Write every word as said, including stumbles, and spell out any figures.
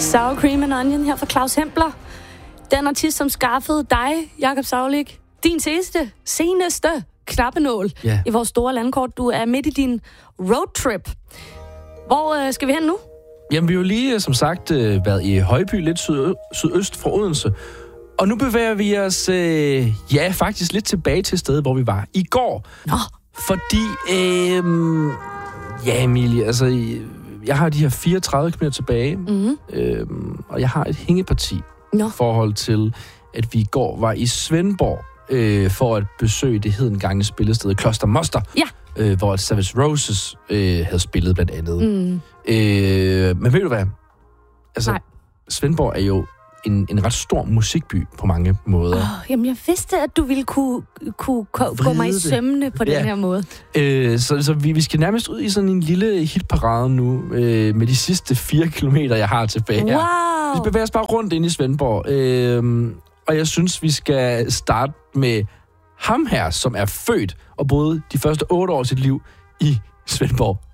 Sour Cream and Onion her fra Claus Hempler. Den artist, som skaffede dig, Jakob Saulik, din seneste, seneste knappenål yeah. i vores store landkort. Du er midt i din roadtrip. Hvor øh, skal vi hen nu? Jamen, vi har jo lige, som sagt, øh, været i Højby, lidt syd- sydøst fra Odense. Og nu bevæger vi os, øh, ja, faktisk lidt tilbage til stedet, hvor vi var i går. Nå. Fordi, øh, ja, Emilie, altså, jeg har de her fireogtredive kilometer tilbage, mm-hmm. øh, og jeg har et hængeparti i forhold til, at vi i går var i Svendborg øh, for at besøge det hedengangne spillested Kloster Moster, ja. øh, hvor Savage Roses øh, havde spillet blandt andet. Mm. Øh, men ved du hvad? Altså, Nej. Svendborg er jo en, en ret stor musikby på mange måder. Oh, jamen, jeg vidste, at du ville kunne, kunne gå mig i sømmene på ja. den her måde. Øh, så så vi, vi skal nærmest ud i sådan en lille hitparade nu, øh, med de sidste fire kilometer, jeg har tilbage her. Wow. Vi bevæger os bare rundt ind i Svendborg. Øh, og jeg synes, vi skal starte med ham her, som er født og boede de første otte år af sit liv i Svendborg.